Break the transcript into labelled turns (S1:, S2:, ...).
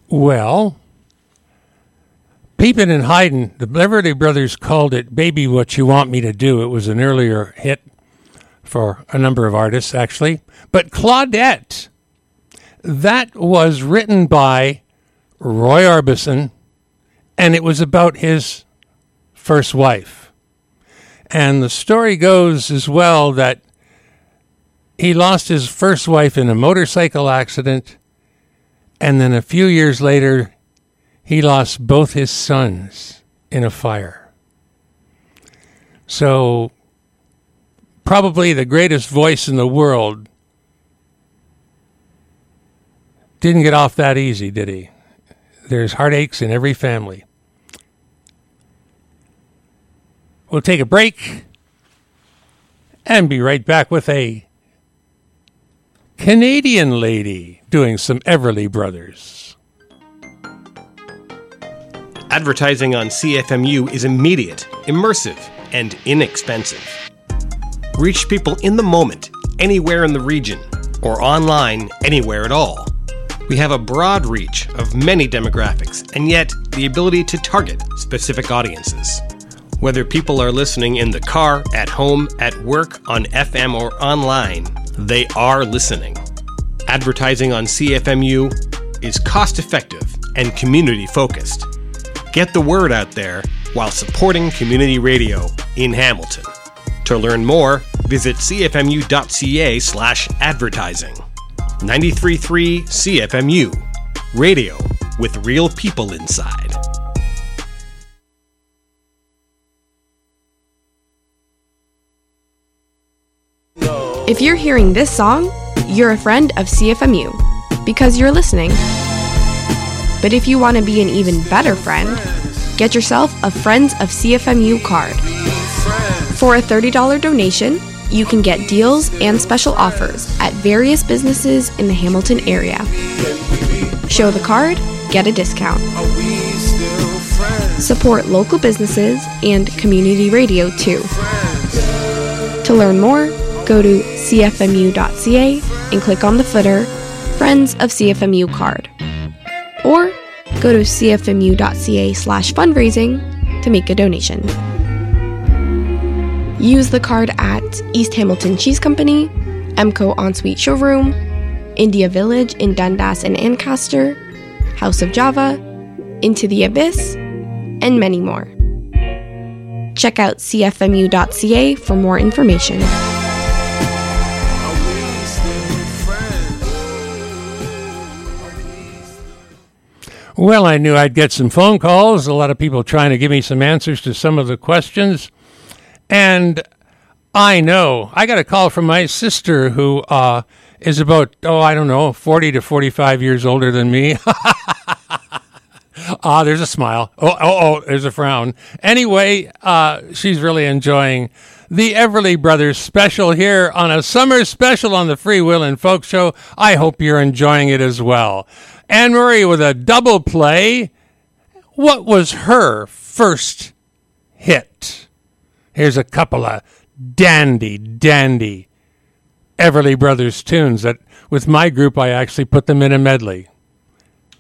S1: Well, Peepin' and Hidin', the Everly Brothers called it Baby What You Want Me to Do. It was an earlier hit for a number of artists, actually. But Claudette, that was written by Roy Orbison, and it was about his first wife. And the story goes as well that he lost his first wife in a motorcycle accident, and then a few years later, he lost both his sons in a fire. So, probably the greatest voice in the world didn't get off that easy, did he? There's heartaches in every family. We'll take a break and be right back with a Canadian lady doing some Everly Brothers.
S2: Advertising on CFMU is immediate, immersive, and inexpensive. Reach people in the moment, anywhere in the region, or online, anywhere at all. We have a broad reach of many demographics, and yet the ability to target specific audiences. Whether people are listening in the car, at home, at work, on FM, or online, they are listening. Advertising on CFMU is cost-effective and community-focused. Get the word out there while supporting community radio in Hamilton. To learn more, visit cfmu.ca/advertising. 93.3 CFMU. Radio with real people inside.
S3: If you're hearing this song, you're a friend of CFMU because you're listening. But if you want to be an even better friend, get yourself a Friends of CFMU card. For a $30 donation, you can get deals and special offers at various businesses in the Hamilton area. Show the card, get a discount. Support local businesses and community radio too. To learn more, go to cfmu.ca and click on the footer, Friends of CFMU card. Or go to cfmu.ca/fundraising to make a donation. Use the card at East Hamilton Cheese Company, Emco Ensuite Showroom, India Village in Dundas and Ancaster, House of Java, Into the Abyss, and many more. Check out cfmu.ca for more information.
S1: Well, I knew I'd get some phone calls, a lot of people trying to give me some answers to some of the questions. And I know, I got a call from my sister who is about, 40 to 45 years older than me. There's a smile. There's a frown. Anyway, she's really enjoying the Everly Brothers special here on a summer special on the Free Will and Folk Show. I hope you're enjoying it as well. Anne-Marie with a double play. What was her first hit? Here's a couple of dandy Everly Brothers tunes that with my group I actually put them in a medley.